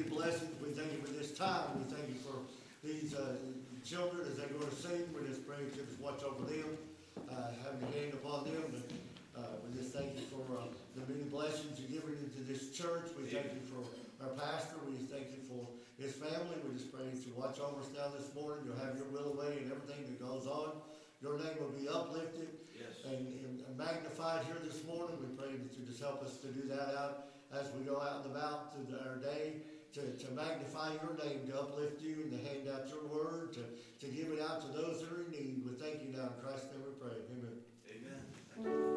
many blessings. We thank you for this time. We thank you for these children as they go to sing. We just pray that you just watch over them, have your hand upon them. We just thank you for the many blessings you're giving into this church. We thank you for our pastor. We thank you for his family. We just pray that you watch over us now this morning. You'll have your will away in everything that goes on. Your name will be uplifted and magnified here this morning. We pray that you just help us to do that out as we go out and about through our day, to magnify your name, to uplift you, and to hand out your word, to give it out to those that are in need. We thank you now in Christ's name we pray. Amen. Amen.